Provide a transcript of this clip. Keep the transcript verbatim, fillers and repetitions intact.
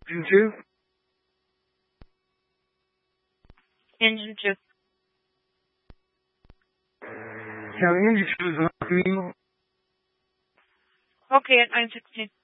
Engine two? Engine two. Yeah, the engine two is not green. Okay, at nine sixteen.